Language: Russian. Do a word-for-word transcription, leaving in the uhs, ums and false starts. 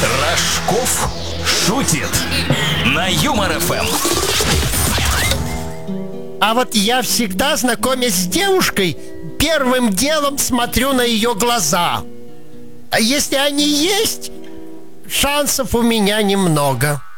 Рожков шутит на Юмор эф эм. А вот я всегда, знакомясь с девушкой, первым делом смотрю на ее глаза. А если они есть, шансов у меня немного.